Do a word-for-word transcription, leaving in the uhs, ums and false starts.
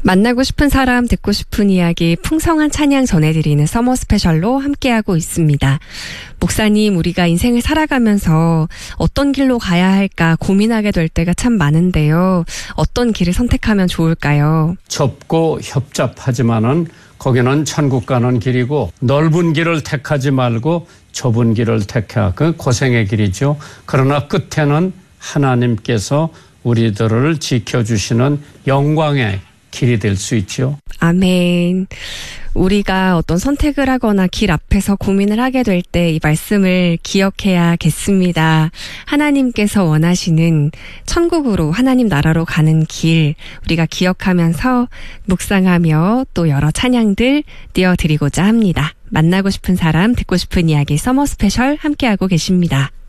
만나고 싶은 사람, 듣고 싶은 이야기, 풍성한 찬양 전해드리는 서머 스페셜로 함께하고 있습니다. 목사님, 우리가 인생을 살아가면서 어떤 길로 가야 할까 고민하게 될 때가 참 많은데요. 어떤 길을 선택하면 좋을까요? 좁고 협잡하지만은 거기는 천국 가는 길이고, 넓은 길을 택하지 말고 좁은 길을 택해. 그 고생의 길이죠. 그러나 끝에는 하나님께서 우리들을 지켜주시는 영광의 길이 될 수 있죠. 아멘. 우리가 어떤 선택을 하거나 길 앞에서 고민을 하게 될 때 이 말씀을 기억해야겠습니다. 하나님께서 원하시는 천국으로, 하나님 나라로 가는 길, 우리가 기억하면서 묵상하며 또 여러 찬양들 띄워드리고자 합니다. 만나고 싶은 사람, 듣고 싶은 이야기 서머 스페셜 함께하고 계십니다.